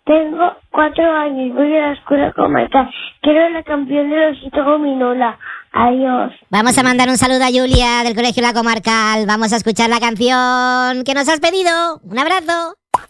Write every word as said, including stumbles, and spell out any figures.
Tengo cuatro años, voy a la escuela comarcal. Quiero la canción de Osito Gominola. Adiós. Vamos a mandar un saludo a Julia del Colegio La Comarcal. Vamos a escuchar la canción que nos has pedido. Un abrazo.